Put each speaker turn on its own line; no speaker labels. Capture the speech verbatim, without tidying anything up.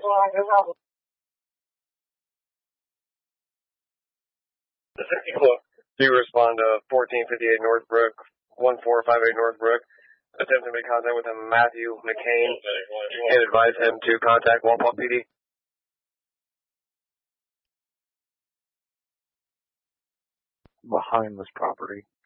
Do you respond to fourteen fifty-eight Northbrook, one four five eight Northbrook, attempt to make contact with a Matthew McCain, and advise him to contact Walpole P D?
Behind this property.